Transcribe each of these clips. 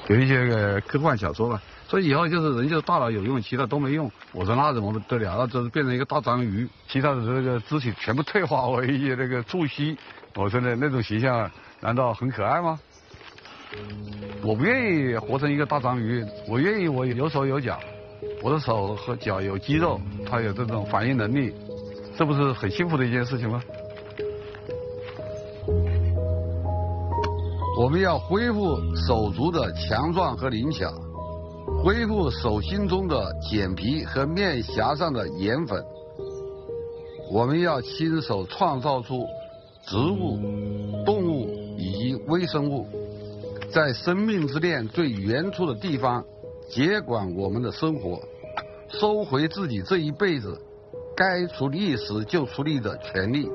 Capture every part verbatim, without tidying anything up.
有一些个科幻小说吧，所以以后就是人就是大脑有用，其他都没用。我说那怎么得了？那就是变成一个大章鱼，其他的这个肢体全部退化为一些那个触须。我说的那种形象，难道很可爱吗？我不愿意活成一个大章鱼，我愿意我有手有脚，我的手和脚有肌肉，它有这种反应能力，这不是很幸福的一件事情吗？我们要恢复手足的强壮和灵巧，恢复手心中的茧皮和面颊上的盐粉。我们要亲手创造出植物、动物以及微生物，在生命之链最原初的地方接管我们的生活，收回自己这一辈子该出力时就出力的权利。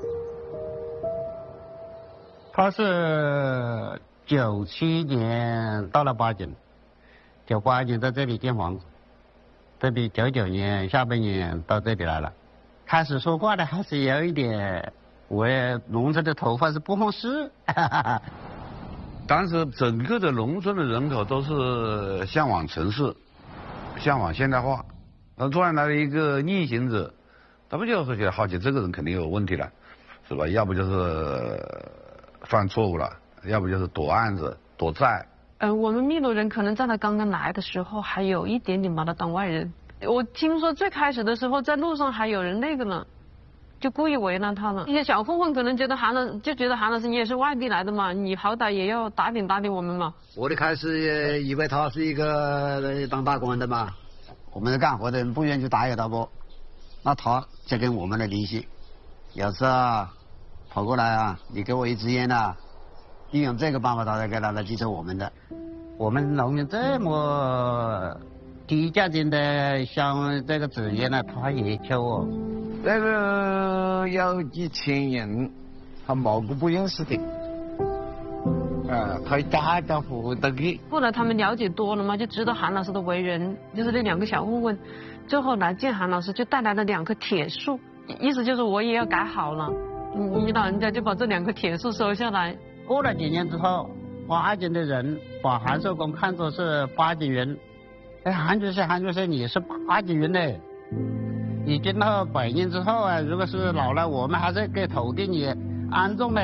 他是九七年到了八井，九八年在这里建房子，这里九九年下半年到这里来了。开始说话的还是有一点，我农村的头发是不合适。 当时整个的农村的人口都是向往城市，向往现代化。那突然来了一个逆行者，他们就会觉得好奇，这个人肯定有问题了，是吧？要不就是犯错误了，要不就是躲案子、躲债。 呃，我们秘鲁人可能在他刚刚来的时候，还有一点点把他当外人。我听说最开始的时候，在路上还有人那个呢，就故意为难他了。一些小混混可能觉得韩老就觉得韩老师你也是外地来的嘛，你好歹也要打点打点我们嘛。 我的开始也以为他是一个当大官的嘛，我们干活的人不愿意去打扰他不，那他就跟我们来联系，有时候跑过来啊，你给我一支烟啊，利用这个办法他才给他来接受我们的。我们农民这么低价钱的像这个纸烟呢，他也抽哦。 那个有几千人，他毛个不认识的，啊，他家家户户都给。 后来他们了解多了嘛，就知道韩老师的为人，就是那两个小混混，最后来见韩老师就带来了两棵铁树，意思就是我也要改好了。你老人家就把这两棵铁树收下来。 过了几年之后，八井的人把韩寿公看作是八井人。哎，韩主席，韩主席，你是八井人呢？你跟到百年之后啊，如果是老了，我们还是给头给你安葬呢。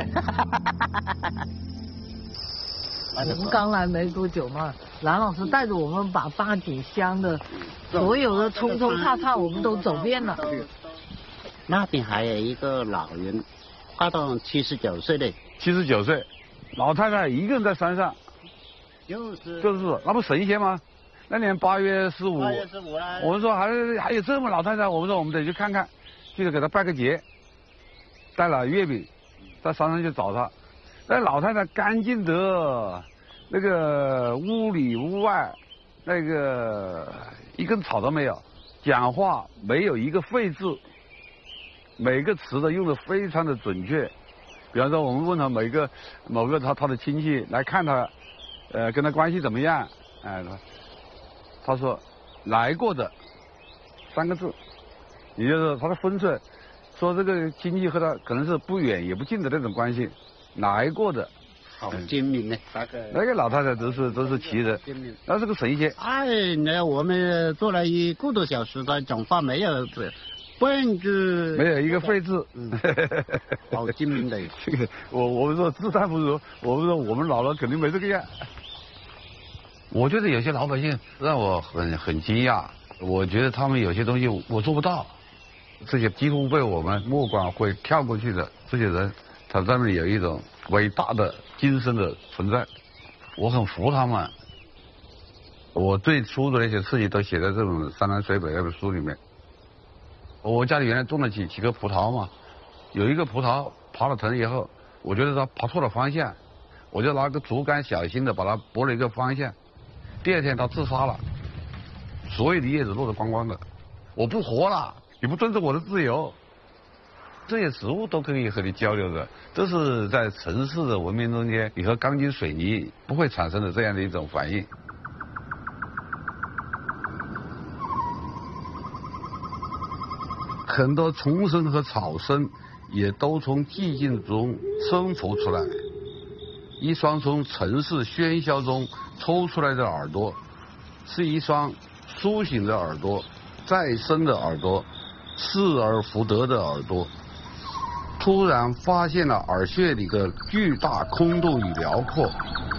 我们刚来没多久嘛，蓝老师带着我们把八井乡的所有的冲冲踏踏我们都走遍了。 那边还有一个老人，快到七十九岁的。 七十九岁，老太太一个人在山上， 就是就是那不神仙吗？那年八月十五， 八月十五啦， 我们说还还有这么老太太，我们说我们得去看看，去给她拜个节，带了月饼，在山上去找她。那老太太干净的，那个屋里屋外，那个一根草都没有，讲话没有一个废字，每个词都用的非常的准确。比方说我们问他每个某个他他的亲戚来看他，呃，跟他关系怎么样？哎，他说来过的三个字，也就是他的分寸，说这个亲戚和他可能是不远也不近的那种关系，来过的。 好精明呢，那个那个老太太都是都是奇人，那是个神仙。 哎，那我们做了一个多小时，他讲话没有半句， 没有一个废字， 嗯，好精明的。 这个我我们说自叹不如，我们说我们老了肯定没这个样。我觉得有些老百姓让我很很惊讶，我觉得他们有些东西我做不到，这些几乎被我们目光会跳过去的这些人，他上面有一种伟大的精神的存在，我很服他们。我最初的那些事情都写在这种《山南水北》那本书里面。我家里原来种了几几棵葡萄嘛，有一个葡萄爬了藤以后，我觉得它爬错了方向，我就拿个竹竿小心的把它拨了一个方向。第二天它自杀了，所有的叶子落得光光的，我不活了，你不尊重我的自由。这些植物都可以和你交流的，这是在城市的文明中间，你和钢筋水泥不会产生的这样的一种反应。很多虫声和草声也都从寂静中生活出来。 一双从城市喧嚣中抽出来的耳朵，是一双苏醒的耳朵，再生的耳朵，失而复得的耳朵。突然发现了耳穴里的巨大空洞与辽阔。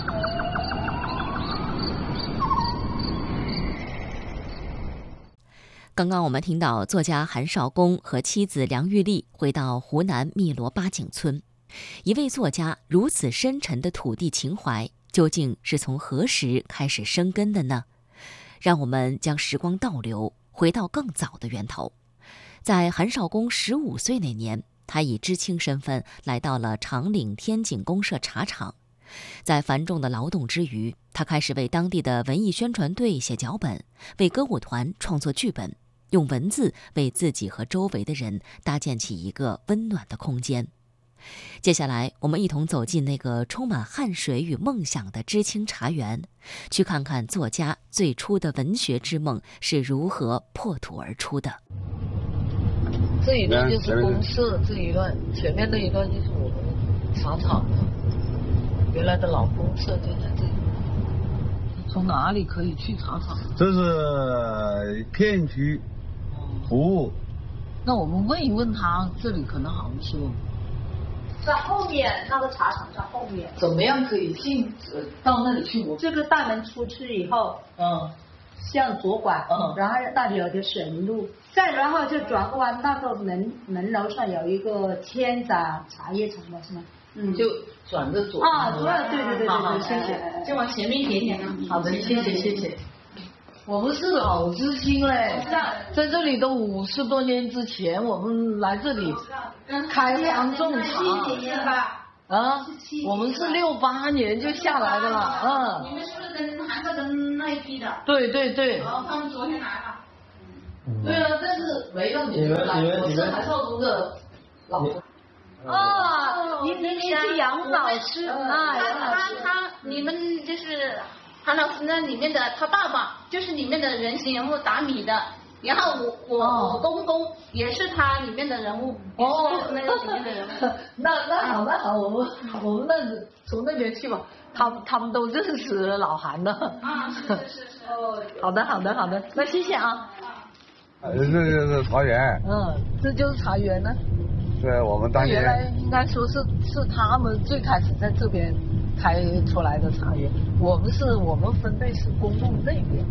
刚刚我们听到作家韩少功和妻子梁玉丽回到湖南汨罗八景村，一位作家如此深沉的土地情怀，究竟是从何时开始生根的呢？让我们将时光倒流，回到更早的源头。在韩少功十五岁那年，他以知青身份来到了长岭天井公社茶厂。在繁重的劳动之余，他开始为当地的文艺宣传队写脚本，为歌舞团创作剧本，用文字为自己和周围的人搭建起一个温暖的空间。接下来，我们一同走进那个充满汗水与梦想的知青茶园，去看看作家最初的文学之梦是如何破土而出的。 这一段就是公社，这一段前面那一段就是我们茶厂的，原来的老公社就在这里。从哪里可以去茶厂？ 这是片区服务。 那我们问一问他，这里可能好说。 在后面那个茶厂在后面。 怎么样可以进呃到那里去？我这个大门出去以后， 嗯， 向左拐， 嗯， 然后那里有条神路，再然后就转过弯，那个门门楼上有一个千杂茶叶厂的是吗？ 嗯，就转着左啊，对对对对对，谢谢谢，就往前面一点点。 好的，谢谢谢谢。我们是老知青嘞，在这里都五十多年之前，我们来这里开荒种茶。 七几年吧？ 啊，我们是六八年就下来的了，嗯。 你们是不是跟韩少根那一批的？ 对对对。 哦，他们昨天来了。 对啊，但是没让你们来，我是韩少功的老公。 哦，你你你是杨老师啊？ 他他他，你们就是韩老师那里面的他爸爸，就是里面的人形人物打米的。然后我我、哦、我公公也是他里面的人物，哦，那个里面的人物。 那那好那好，我们我们那从那边去吧，他们他们都认识老韩的。 啊，是是是。 哦，好的好的好的，那谢谢啊。 这就是茶园。 嗯，这就是茶园呢。 对，我们当年原来应该说是是他们最开始在这边开出来的茶园，我们是我们分队是公路那边。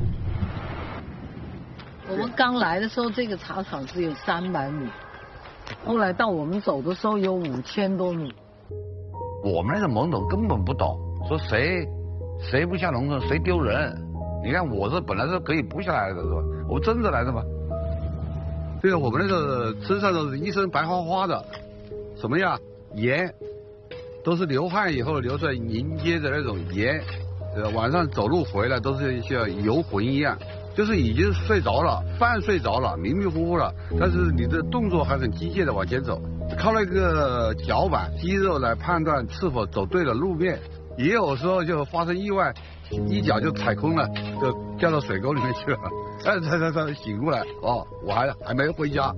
我们刚来的时候，这个茶厂只有三百米，后来到我们走的时候有五千多米。 我们那个懵懂根本不懂，说谁谁不下农村谁丢人。你看我这本来是可以不下来的，是吧？我真的来的嘛。对啊，我们那个身上都是一身白花花的，什么呀？盐，都是流汗以后流出来凝结的那种盐，呃，晚上走路回来都是像游魂一样，就是已经睡着了，半睡着了，迷迷糊糊了，但是你的动作还很机械的往前走，靠那个脚板肌肉来判断是否走对了路面，也有时候就发生意外，一脚就踩空了，就掉到水沟里面去了。哎，才才才醒过来，哦，我还还没回家。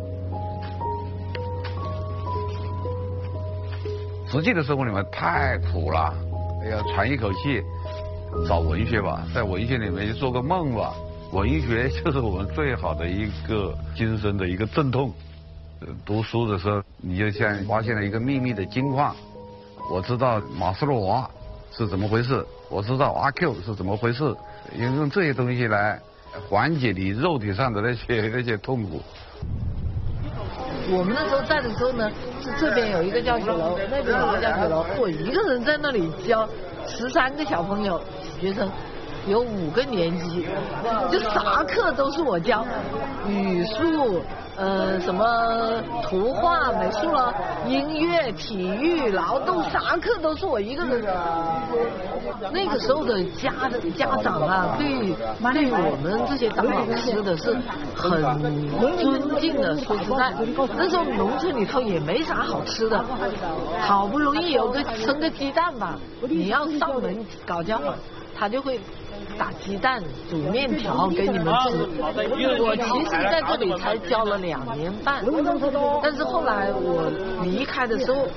实际的生活里面太苦了，哎呀，喘一口气，找文学吧，在文学里面就做个梦吧。文学就是我们最好的一个精神的一个镇痛。读书的时候，你就像发现了一个秘密的金矿。我知道马斯洛娃是怎么回事，我知道阿 Q 是怎么回事，用这些东西来缓解你肉体上的那些那些痛苦。 我们那时候在的时候呢，是这边有一个教学楼，那边有一个教学楼，我一个人在那里教十三个小朋友学生，有五个年级，就啥课都是我教，语数。呃，什么图画、美术了，音乐、体育、劳动，啥课都是我一个人。那个时候的家的家长啊，对对我们这些当老师的是很尊敬的。说实在，那时候农村里头也没啥好吃的，好不容易有个生个鸡蛋吧，你要上门搞家访，他就会打鸡蛋、煮面条给你们吃。我其实在这里才教了两年半，但是后来我离开的时候，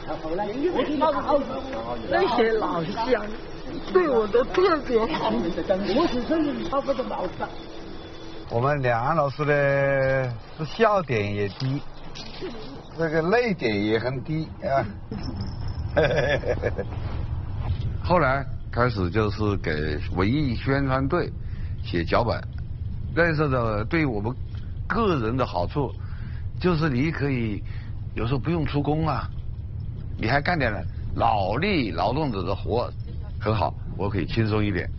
那些老乡对我都特别好。 我们两岸老师呢，是笑点也低，这个泪点也很低啊。 后来开始就是给文艺宣传队写脚本，那时候的对我们个人的好处，就是你可以有时候不用出工啊，你还干点劳力劳动者的活，很好，我可以轻松一点。